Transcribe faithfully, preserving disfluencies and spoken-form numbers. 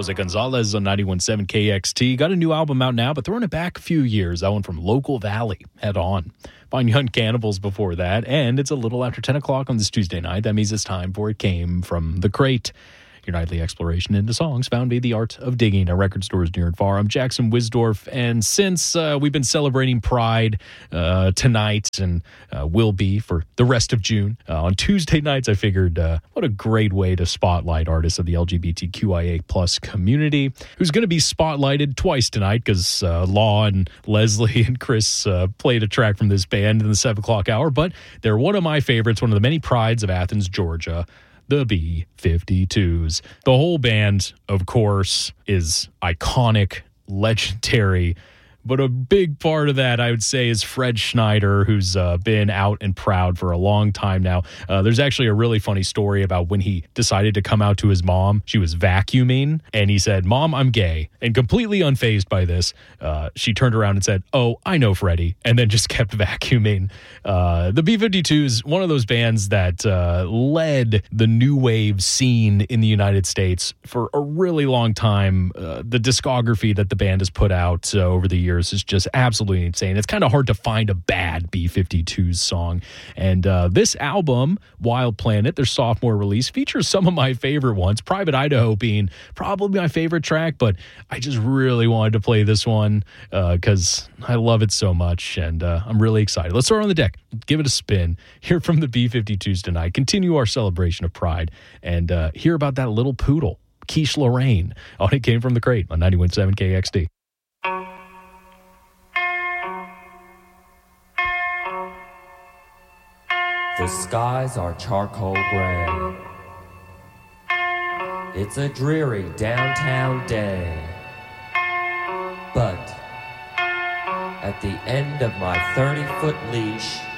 Jose Gonzalez on ninety-one point seven K X T. Got a new album out now, but throwing it back a few years. That one from Local Valley. Head on. Find Young Cannibals before that. And it's a little after ten o'clock on this Tuesday night. That means it's time for It Came From the Crate. Your nightly exploration into songs found via the art of digging at record stores near and far. I'm Jackson Wisdorf, and since uh, we've been celebrating Pride uh, tonight and uh, will be for the rest of June, uh, on Tuesday nights, I figured uh, what a great way to spotlight artists of the L G B T Q I A plus community, who's going to be spotlighted twice tonight because uh, Law and Leslie and Chris uh, played a track from this band in the seven o'clock hour, but they're one of my favorites, one of the many prides of Athens, Georgia. The B fifty-twos. The whole band, of course, is iconic, legendary, but a big part of that, I would say, is Fred Schneider, who's uh, been out and proud for a long time now. Uh, there's actually a really funny story about when he decided to come out to his mom. She was vacuuming, and he said, "Mom, I'm gay." And completely unfazed by this, uh, she turned around and said, "Oh, I know Freddie," and then just kept vacuuming. Uh, the B fifty-twos, one of those bands that uh, led the new wave scene in the United States for a really long time. Uh, the discography that the band has put out uh, over the years is just absolutely insane. It's kind of hard to find a bad B fifty-twos song. And uh, this album, Wild Planet, their sophomore release, features some of my favorite ones, Private Idaho being probably my favorite track, but I just really wanted to play this one because uh, I love it so much, and uh, I'm really excited. Let's throw it on the deck. Give it a spin. Hear from the B fifty-twos tonight. Continue our celebration of Pride, and uh, hear about that little poodle, Quiche Lorraine. Oh, it came from the crate on ninety-one point seven K X T. The skies are charcoal gray. It's a dreary downtown day. But at the end of my thirty-foot leash,